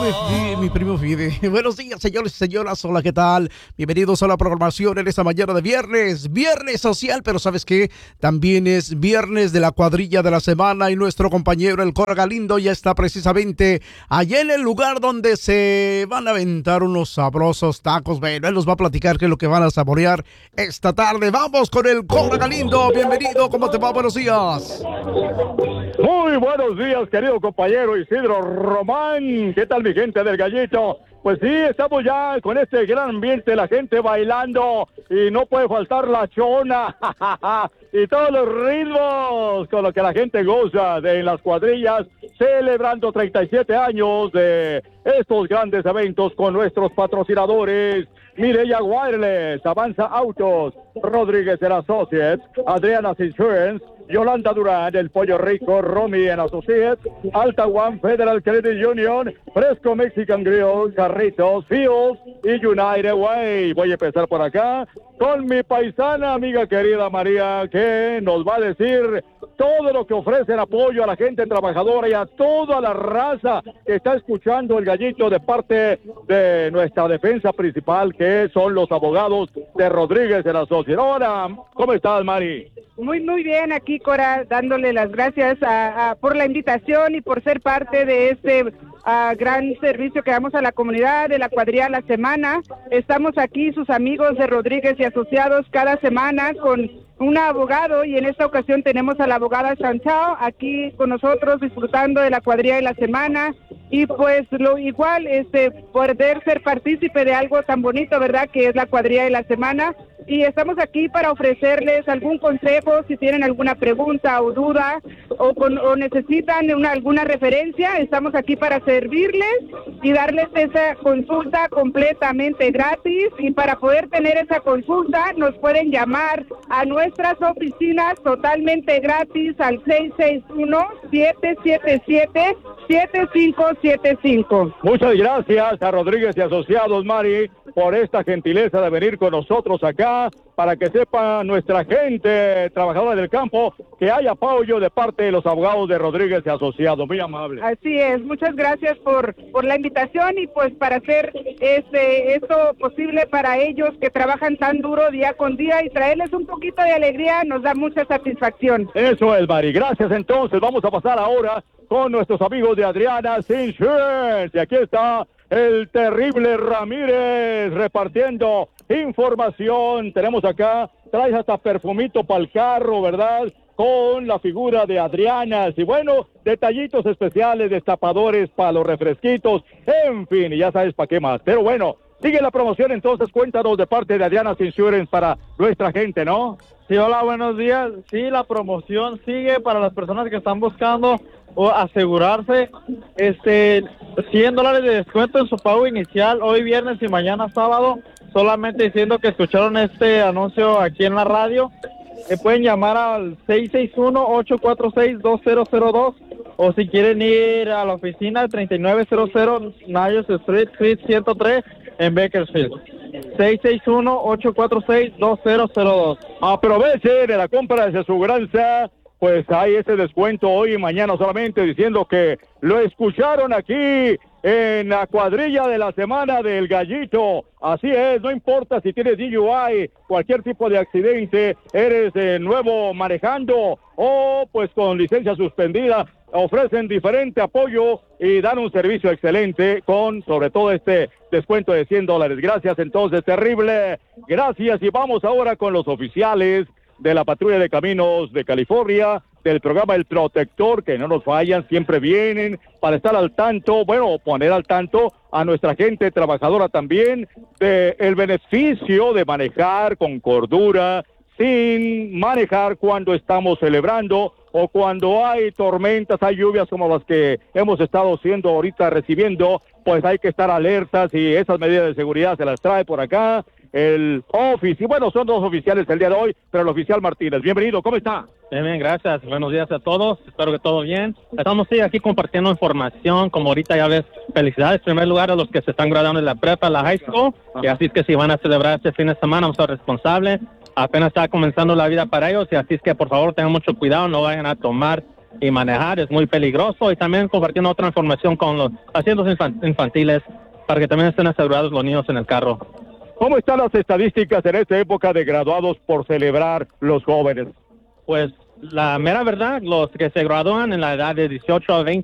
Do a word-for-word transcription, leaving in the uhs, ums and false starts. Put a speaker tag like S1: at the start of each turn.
S1: mi, mi, mi primo Fide. Buenos días, señores y señoras. Hola, ¿qué tal? Bienvenidos a la programación en esta mañana de viernes. Viernes social, pero ¿sabes qué? También es viernes de la cuadrilla de la semana y nuestro compañero el Cora Galindo ya está precisamente allá en el lugar donde se van a aventar unos sabrosos tacos. Bueno, él nos va a platicar qué es lo que van a saborear esta tarde. Vamos con el Cora Galindo. Bienvenido, ¿cómo te va? Buenos días.
S2: Muy buenos días, querido compañero Isidro Román. ¿Qué tal, mi gente del Gallito? Pues sí, estamos ya con este gran ambiente, la gente bailando y no puede faltar la chona y todos los ritmos con lo que la gente goza de las cuadrillas, celebrando treinta y siete años de estos grandes eventos con nuestros patrocinadores. Mireya Wireless, Avanza Autos, Rodríguez and Associates, Adriana's Insurance, Yolanda Durán, El Pollo Rico, Romy and Associates, Alta One, Federal Credit Union, Fresco Mexican Grill, Carritos, Fields y United Way. Voy a empezar por acá con mi paisana, amiga querida María, que nos va a decir todo lo que ofrece en apoyo a la gente trabajadora y a toda la raza que está escuchando el Gallito de parte de nuestra defensa principal, que son los abogados de Rodríguez and Associates. Hola, ¿cómo estás, Mari?
S3: Muy, muy bien, aquí Cora, dándole las gracias a, a, por la invitación y por ser parte de este a, gran servicio que damos a la comunidad de la cuadrilla La Semana. Estamos aquí, sus amigos de Rodríguez y Asociados, cada semana con un abogado, y en esta ocasión tenemos a la abogada Chantal aquí con nosotros disfrutando de la cuadrilla de la semana. Y pues lo igual, este, poder ser partícipe de algo tan bonito, ¿verdad?, que es la cuadrilla de la semana. Y estamos aquí para ofrecerles algún consejo, si tienen alguna pregunta o duda, o, con, o necesitan una, alguna referencia, estamos aquí para servirles y darles esa consulta completamente gratis. Y para poder tener esa consulta, nos pueden llamar a nuestras oficinas totalmente gratis al seis seis uno, siete siete siete, siete cinco siete cinco.
S2: Muchas gracias a Rodríguez y Asociados, Mari, por esta gentileza de venir con nosotros acá, para que sepa nuestra gente trabajadora del campo que hay apoyo de parte de los abogados de Rodríguez y Asociados. Muy amable.
S3: Así es, muchas gracias por, por la invitación y pues para hacer este esto posible para ellos que trabajan tan duro día con día, y traerles un poquito de alegría nos da mucha satisfacción.
S2: Eso es, Mari. Gracias. Entonces vamos a pasar ahora con nuestros amigos de Adriana's Insurance. Y aquí está el terrible Ramírez repartiendo información. Tenemos acá, traes hasta perfumito para el carro, ¿verdad?, con la figura de Adriana's. Y bueno, detallitos especiales, destapadores para los refresquitos, en fin, y ya sabes para qué más. Pero bueno, sigue la promoción, entonces cuéntanos de parte de Adriana's Insurance para nuestra gente, ¿no?
S4: Sí, hola, buenos días. Sí, la promoción sigue para las personas que están buscando o asegurarse. Este, cien dólares de descuento en su pago inicial hoy viernes y mañana sábado, solamente diciendo que escucharon este anuncio aquí en la radio. Eh, pueden llamar al seis seis uno, ocho cuatro seis, dos cero cero dos, o si quieren ir a la oficina treinta y nueve cero cero Niles Street, Suite ciento tres en Bakersfield. seis seis uno, ocho cuatro seis, dos cero cero dos.
S2: Aprovechen de la compra de su aseguranza, pues hay ese descuento hoy y mañana solamente, diciendo que lo escucharon aquí en la cuadrilla de la semana del Gallito. Así es, no importa si tienes D U I, cualquier tipo de accidente, eres de nuevo manejando o pues con licencia suspendida, ofrecen diferente apoyo y dan un servicio excelente con sobre todo este descuento de cien dólares. Gracias entonces, terrible. Gracias, y vamos ahora con los oficiales de la Patrulla de Caminos de California, del programa El Protector, que no nos fallan, siempre vienen para estar al tanto, bueno, poner al tanto a nuestra gente trabajadora también, de el beneficio de manejar con cordura, sin manejar cuando estamos celebrando o cuando hay tormentas, hay lluvias como las que hemos estado siendo ahorita recibiendo, pues hay que estar alertas, y esas medidas de seguridad se las trae por acá el oficial. Bueno, son dos oficiales el día de hoy, pero el oficial Martínez. Bienvenido, ¿cómo está?
S4: Bien, bien, gracias. Buenos días a todos. Espero que todo bien. Estamos sí, aquí compartiendo información, como ahorita ya ves. Felicidades, en primer lugar, a los que se están graduando en la prepa, la high school. Y así es que si van a celebrar este fin de semana, vamos a ser responsables. Apenas está comenzando la vida para ellos, y así es que por favor tengan mucho cuidado, no vayan a tomar
S5: y manejar es muy peligroso, y también compartiendo otra información con los asientos infan- infantiles para que también estén asegurados los niños en el carro.
S2: ¿Cómo están las estadísticas en esta época de graduados por celebrar los jóvenes?
S5: Pues la mera verdad, los que se gradúan en la edad de dieciocho a veinte